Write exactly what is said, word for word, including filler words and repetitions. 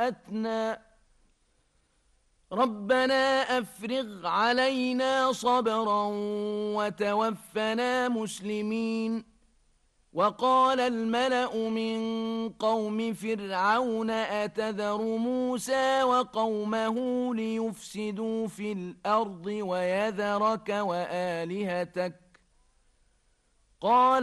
امرأتنا ربنا أفرغ علينا صبرا وتوفنا مسلمين. وقال الملأ من قوم فرعون أتذر موسى وقومه ليفسدوا في الأرض ويذرك وآلهتك قال